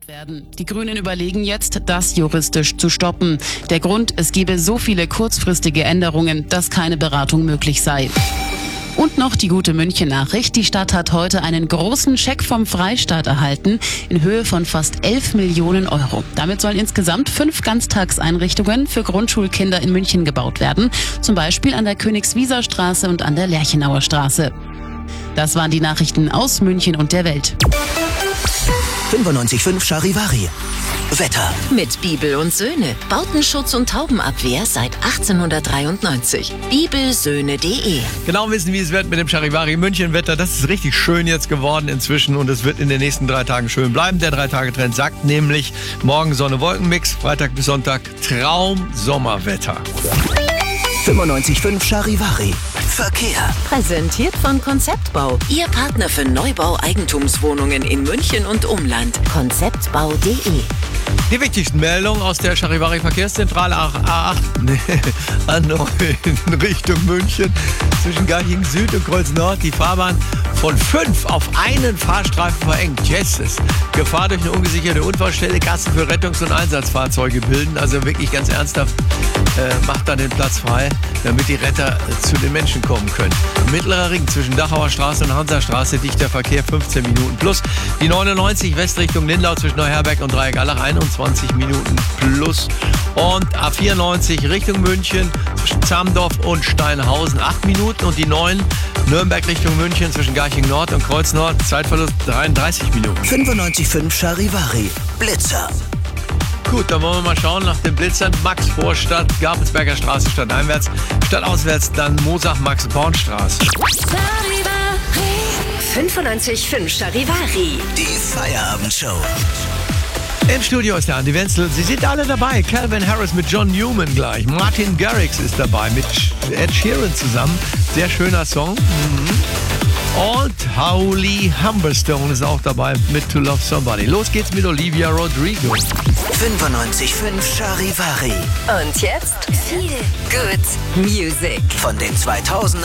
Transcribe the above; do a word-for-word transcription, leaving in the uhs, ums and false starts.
gebaut werden. Die Grünen überlegen jetzt, das juristisch zu stoppen. Der Grund, es gebe so viele kurzfristige Änderungen, dass keine Beratung möglich sei. Und noch die gute München-Nachricht. Die Stadt hat heute einen großen Scheck vom Freistaat erhalten in Höhe von fast elf Millionen Euro. Damit sollen insgesamt fünf Ganztagseinrichtungen für Grundschulkinder in München gebaut werden. Zum Beispiel an der Königswieser Straße und an der Lerchenauer Straße. Das waren die Nachrichten aus München und der Welt. fünfundneunzig Komma fünf Charivari. Wetter. Mit Bibel und Söhne. Bautenschutz und Taubenabwehr seit achtzehnhundertdreiundneunzig. bibelsöhne punkt de. Genau wissen, wie es wird mit dem Charivari München Wetter. Das ist richtig schön jetzt geworden inzwischen und es wird in den nächsten drei Tagen schön bleiben. Der Drei-Tage-Trend sagt nämlich morgen Sonne-Wolken-Mix, Freitag bis Sonntag Traum-Sommerwetter. fünfundneunzig Komma fünf Charivari. Verkehr. Präsentiert von Konzeptbau. Ihr Partner für Neubau-Eigentumswohnungen in München und Umland. konzeptbau punkt de. Die wichtigsten Meldungen aus der Charivari Verkehrszentrale A acht, nee, A neun in Richtung München zwischen Garching Süd und Kreuz Nord. Die Fahrbahn von fünf auf einen Fahrstreifen verengt. Jesus. Gefahr durch eine ungesicherte Unfallstelle. Gassen für Rettungs- und Einsatzfahrzeuge bilden. Also wirklich ganz ernsthaft. Äh, macht dann den Platz frei, damit die Retter äh, zu den Menschen kommen können. Mittlerer Ring zwischen Dachauer Straße und Hansastraße, dichter Verkehr fünfzehn Minuten plus. Die neunundneunzig Westrichtung Lindau zwischen Neuherberg und Dreieckallach einundzwanzig Minuten plus. Und A vierundneunzig Richtung München zwischen Zamdorf und Steinhausen acht Minuten. Und die neun Nürnberg Richtung München zwischen Garching Nord und Kreuz Nord Zeitverlust dreiunddreißig Minuten. fünfundneunzig Komma fünf Charivari. Blitzer. Gut, dann wollen wir mal schauen nach den Blitzern. Max Vorstadt, Gabelsberger Straße stadteinwärts, stadtauswärts dann Moosach, Max-Born-Straße. fünfundneunzig Komma fünf Charivari. Die Feierabendshow. Im Studio ist der Andi Wenzel. Sie sind alle dabei. Calvin Harris mit John Newman gleich. Martin Garrix ist dabei mit Ed Sheeran zusammen. Sehr schöner Song. Mhm. Und Holly Humberstone ist auch dabei mit To Love Somebody. Los geht's mit Olivia Rodrigo. fünfundneunzig Komma fünf Charivari. Und jetzt viel Good Music. Von den zweitausender